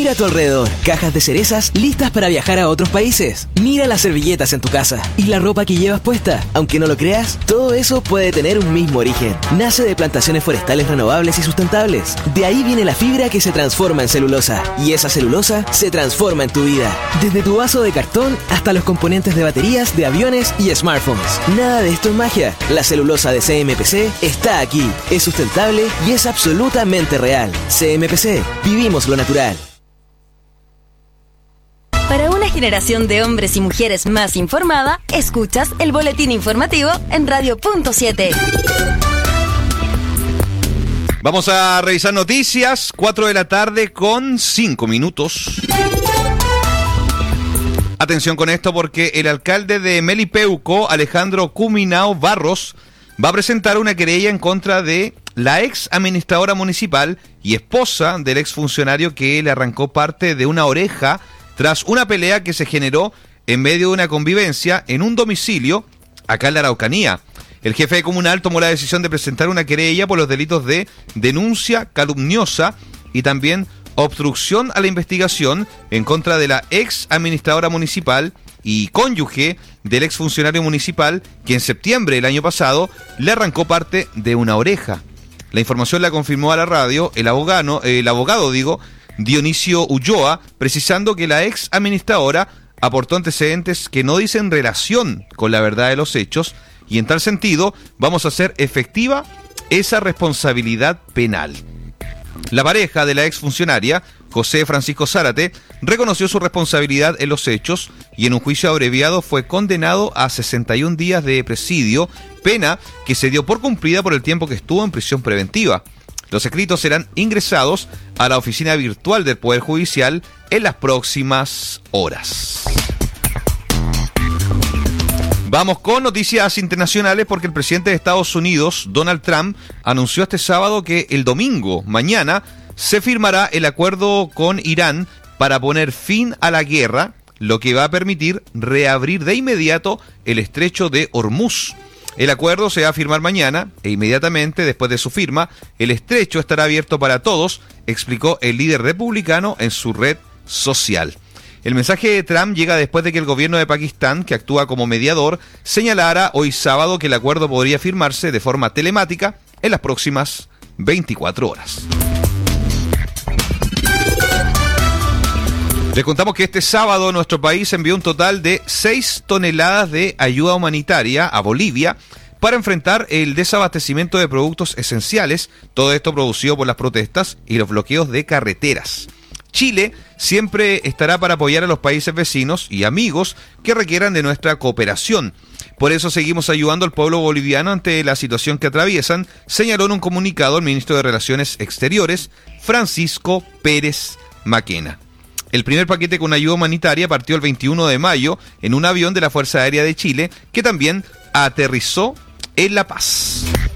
Mira a tu alrededor, cajas de cerezas listas para viajar a otros países. Mira las servilletas en tu casa y la ropa que llevas puesta. Aunque no lo creas, todo eso puede tener un mismo origen. Nace de plantaciones forestales renovables y sustentables. De ahí viene la fibra que se transforma en celulosa. Y esa celulosa se transforma en tu vida. Desde tu vaso de cartón hasta los componentes de baterías de aviones y smartphones. Nada de esto es magia. La celulosa de CMPC está aquí. Es sustentable y es absolutamente real. CMPC. Vivimos lo natural. Para una generación de hombres y mujeres más informada, escuchas el boletín informativo en Radio.7. Vamos a revisar noticias, 4 de la tarde con 5 minutos. Atención con esto porque el alcalde de Melipeuco, Alejandro Cuminao Barros, va a presentar una querella en contra de la ex administradora municipal y esposa del ex funcionario que le arrancó parte de una oreja tras una pelea que se generó en medio de una convivencia en un domicilio acá en la Araucanía. El jefe comunal tomó la decisión de presentar una querella por los delitos de denuncia calumniosa y también obstrucción a la investigación en contra de la ex administradora municipal y cónyuge del ex funcionario municipal que en septiembre del año pasado le arrancó parte de una oreja. La información la confirmó a la radio el abogado Dionisio Ulloa, precisando que la ex administradora aportó antecedentes que no dicen relación con la verdad de los hechos y en tal sentido vamos a hacer efectiva esa responsabilidad penal. La pareja de la exfuncionaria, José Francisco Zárate, reconoció su responsabilidad en los hechos y en un juicio abreviado fue condenado a 61 días de presidio, pena que se dio por cumplida por el tiempo que estuvo en prisión preventiva. Los escritos serán ingresados a la oficina virtual del Poder Judicial en las próximas horas. Vamos con noticias internacionales porque el presidente de Estados Unidos, Donald Trump, anunció este sábado que el domingo, mañana, se firmará el acuerdo con Irán para poner fin a la guerra, lo que va a permitir reabrir de inmediato el estrecho de Hormuz. El acuerdo se va a firmar mañana e inmediatamente después de su firma, el estrecho estará abierto para todos, explicó el líder republicano en su red social. El mensaje de Trump llega después de que el gobierno de Pakistán, que actúa como mediador, señalara hoy sábado que el acuerdo podría firmarse de forma telemática en las próximas 24 horas. Les contamos que este sábado nuestro país envió un total de 6 toneladas de ayuda humanitaria a Bolivia para enfrentar el desabastecimiento de productos esenciales, todo esto producido por las protestas y los bloqueos de carreteras. Chile siempre estará para apoyar a los países vecinos y amigos que requieran de nuestra cooperación. Por eso seguimos ayudando al pueblo boliviano ante la situación que atraviesan, señaló en un comunicado el ministro de Relaciones Exteriores, Francisco Pérez Maquena. El primer paquete con ayuda humanitaria partió el 21 de mayo en un avión de la Fuerza Aérea de Chile que también aterrizó en La Paz.